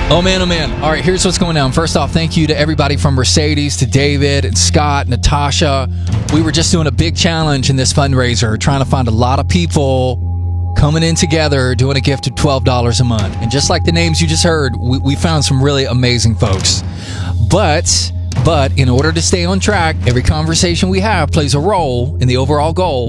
Oh, man, oh, man. All right, here's what's going down. First off, thank you to everybody from Mercedes to David and Scott, Natasha. We were just doing a big challenge in this fundraiser, trying to find a lot of people coming in together, doing a gift of $12 a month. And just like the names you just heard, we found some really amazing folks. But in order to stay on track, every conversation we have plays a role in the overall goal.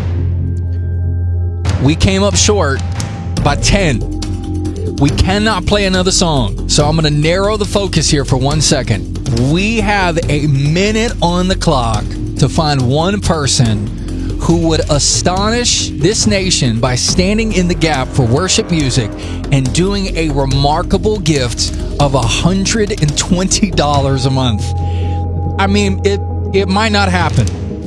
We came up short by 10. We cannot play another song, so I'm going to narrow the focus here for 1 second. We have a minute on the clock to find one person who would astonish this nation by standing in the gap for worship music and doing a remarkable gift of $120 a month. I mean, it might not happen.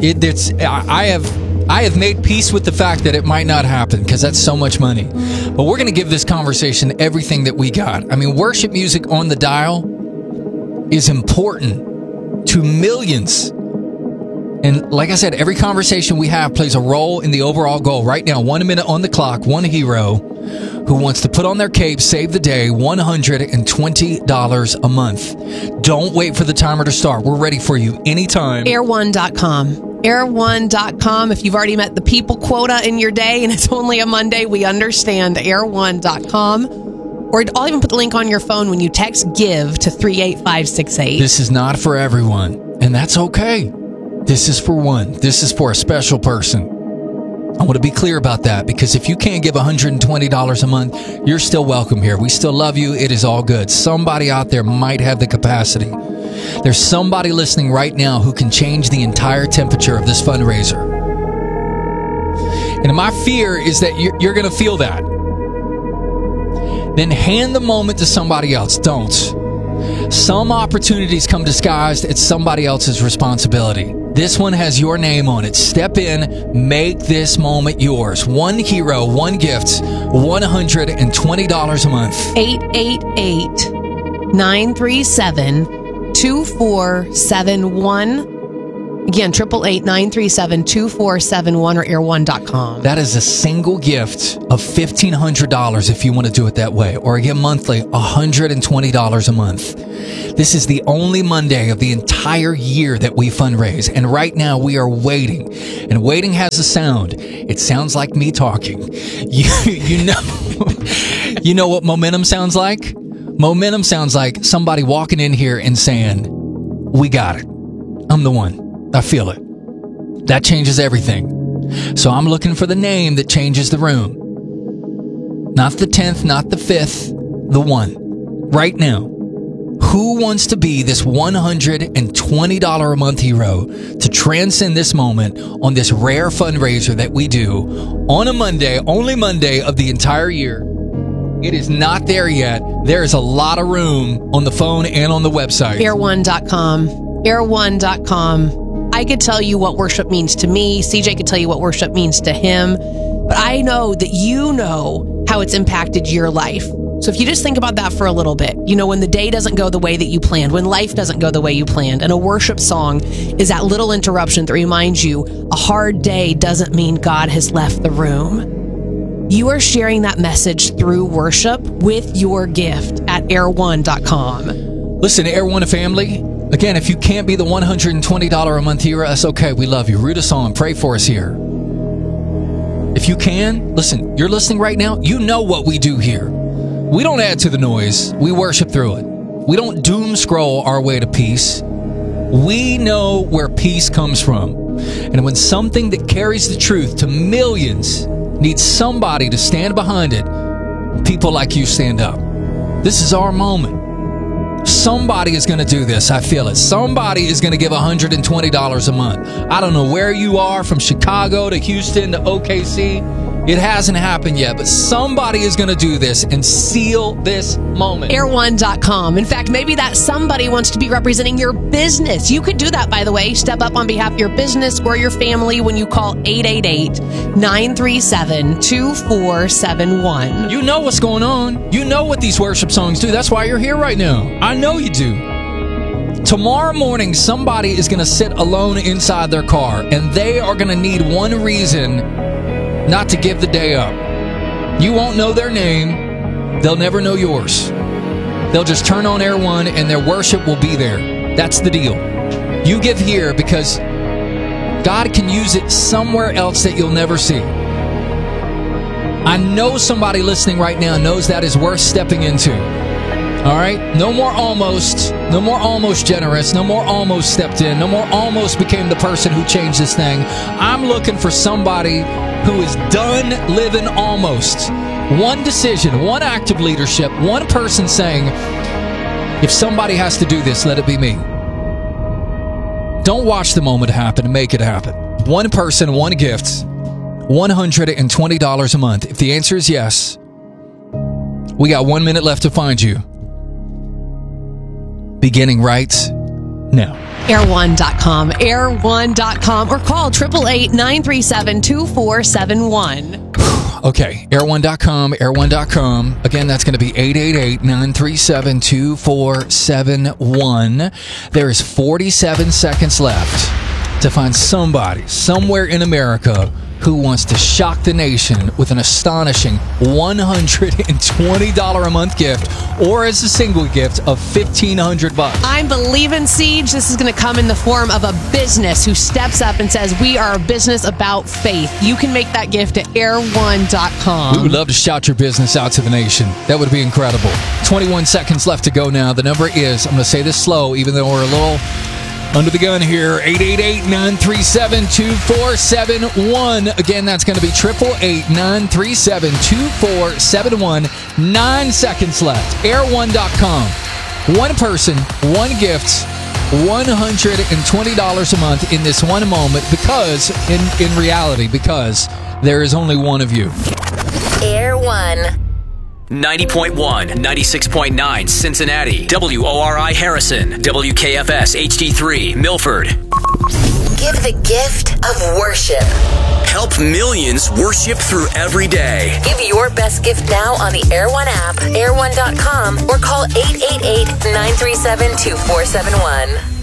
I have made peace with the fact that it might not happen because that's so much money. But we're going to give this conversation everything that we got. I mean, worship music on the dial is important to millions. And like I said, every conversation we have plays a role in the overall goal. Right now, 1 minute on the clock, one hero who wants to put on their cape, save the day, $120 a month. Don't wait for the timer to start. We're ready for you anytime. Air1.com. Air1.com. If you've already met the people quota in your day and it's only a Monday, we understand. Air1.com. Or I'll even put the link on your phone when you text GIVE to 38568. This is not for everyone, and that's okay. This is for one. This is for a special person. I want to be clear about that, because if you can't give $120 a month, you're still welcome here. We still love you. It is all good. Somebody out there might have the capacity. There's somebody listening right now who can change the entire temperature of this fundraiser. And my fear is that you're going to feel that. Then hand the moment to somebody else. Don't. Some opportunities come disguised. It's somebody else's responsibility. This one has your name on it. Step in, make this moment yours. One hero, one gift, $120 a month. 888-937-2471. Again, 888-937-2471 or air1.com. That is a single gift of $1,500 if you want to do it that way. Or again, monthly, $120 a month. This is the only Monday of the entire year that we fundraise. And right now we are waiting. And waiting has a sound. It sounds like me talking. You know what momentum sounds like? Momentum sounds like somebody walking in here and saying, "We got it. I'm the one. I feel it." That changes everything. So I'm looking for the name that changes the room. Not the 10th, not the 5th, the one. Right now. Who wants to be this $120 a month hero to transcend this moment on this rare fundraiser that we do on a Monday, only Monday of the entire year? It is not there yet. There is a lot of room on the phone and on the website. Air1.com. Air1.com. I could tell you what worship means to me. CJ could tell you what worship means to him. But I know that you know how it's impacted your life. So if you just think about that for a little bit, you know, when the day doesn't go the way that you planned, when life doesn't go the way you planned, and a worship song is that little interruption that reminds you a hard day doesn't mean God has left the room. You are sharing that message through worship with your gift at air1.com. Listen, Air One family. Again, if you can't be the $120 a month hero, that's okay. We love you. Root us on. Pray for us here. If you can, listen, you're listening right now. You know what we do here. We don't add to the noise. We worship through it. We don't doom scroll our way to peace. We know where peace comes from. And when something that carries the truth to millions needs somebody to stand behind it, people like you stand up. This is our moment. Somebody is going to do this. I feel it. Somebody is going to give $120 a month. I don't know where you are, from Chicago to Houston to OKC. It hasn't happened yet, but somebody is going to do this and seal this moment. Air1.com. In fact, maybe that somebody wants to be representing your business. You could do that, by the way. Step up on behalf of your business or your family when you call 888-937-2471. You know what's going on. You know what these worship songs do. That's why you're here right now. I know you do. Tomorrow morning, somebody is going to sit alone inside their car, and they are going to need one reason not to give the day up. You won't know their name. They'll never know yours. They'll just turn on Air One and their worship will be there. That's the deal. You give here because God can use it somewhere else that you'll never see. I know somebody listening right now knows that is worth stepping into. All right? No more almost. No more almost generous. No more almost stepped in. No more almost became the person who changed this thing. I'm looking for somebody who is done living almost. One decision, one act of leadership, one person saying, if somebody has to do this, let it be me. Don't watch the moment happen. Make it happen. One person, one gift, $120 a month. If the answer is yes, we got 1 minute left to find you. Beginning right now. Air1.com, air1.com, or call 888-937-2471. Okay, air1.com, air1.com. Again, that's going to be 888-937-2471. There is 47 seconds left to find somebody somewhere in America who wants to shock the nation with an astonishing $120 a month gift, or as a single gift of $1,500. I'm believing, Siege, this is going to come in the form of a business who steps up and says, we are a business about faith. You can make that gift at air1.com. We would love to shout your business out to the nation. That would be incredible. 21 seconds left to go now. The number is, I'm going to say this slow, even though we're a little under the gun here, 888-937-2471. Again, that's going to be 888-937-2471. 9 seconds left. Air1.com. One person, one gift, $120 a month in this one moment because, in reality, because there is only one of you. Air One. 90.1, 96.9 Cincinnati, WORI Harrison, WKFS HD3 Milford. Give the gift of worship. Help millions worship through every day. Give your best gift now on the Air One app, air1.com, or call 888-937-2471.